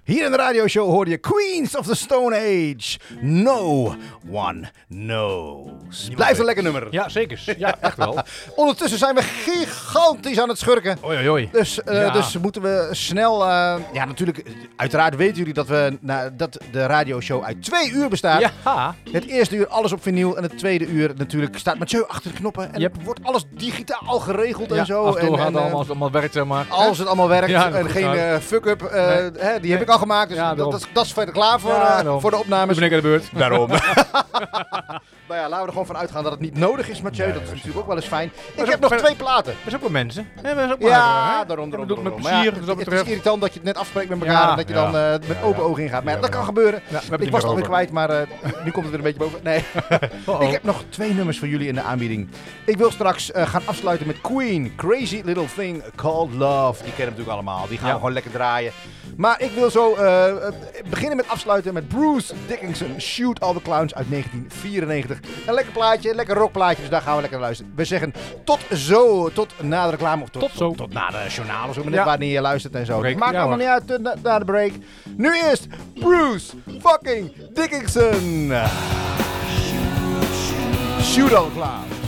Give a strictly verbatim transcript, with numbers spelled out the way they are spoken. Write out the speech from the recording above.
Hier in de radioshow hoorde je Queens of the Stone Age. No one knows. Blijft een lekker nummer. Ja, zeker. Ja, echt wel. Ondertussen zijn we gigantisch aan het schurken. Oei, oei, oei. Dus, uh, Ja. dus moeten we snel... Uh, ja, natuurlijk, uiteraard weten jullie dat, we, nou, dat de radioshow uit twee uur bestaat. Ja. Het eerste uur alles op vinyl en het tweede uur natuurlijk staat Mathieu achter de knoppen. En Yep. wordt alles digitaal geregeld Ja, en zo. af en toe en, gaat en, het allemaal, als het allemaal werkt, zeg maar. Als het allemaal werkt Ja, en goed, geen nou. uh, fuck-up, uh, Nee. hè, die Nee. heb ik al gemaakt. Dus Ja, dat, daarom. dat, is, dat is verder klaar voor, Ja, uh, daarom. voor de Nu opnames. ben ik aan de beurt. Daarom. Nou ja, laten we er gewoon van uitgaan dat het niet nodig is, Mathieu. Nee, dat is dat is natuurlijk ook wel eens fijn. Ik is heb ook nog ver- twee platen. We zijn ook wel mensen. Ja, we zijn ook Ja, maar, hè? daarom, We daarom, doen het met daarom. plezier, Maar dus ja, dat het betreft. is irritant dat je het net afspreekt met elkaar Ja, en dat je ja. dan uh, met Ja, open ja. ogen ingaat. Maar ja, Ja, dat kan maar- gebeuren. Ja, we hebben Ik het was het erover. alweer kwijt, maar uh, nu komt het weer een beetje boven. Nee. Oh-oh. Ik heb nog twee nummers voor jullie in de aanbieding. Ik wil straks uh, gaan afsluiten met Queen. Crazy Little Thing Called Love. Die kennen we natuurlijk allemaal. Die gaan Ja. we gewoon lekker draaien. Maar ik wil zo uh, uh, beginnen met afsluiten met Bruce Dickinson. Shoot All the Clowns uit negentien vierennegentig. Een lekker plaatje, een lekker rockplaatje. Dus daar gaan we lekker naar luisteren. We zeggen tot zo, tot na de reclame. Of tot, Tot zo. Tot, tot na de journaal of zo. Maar Ja. net wanneer je luistert en zo. Break. Maakt Ja, allemaal hoor. niet uit uh, na, na de break. Nu eerst Bruce fucking Dickinson. Shoot All the Clowns.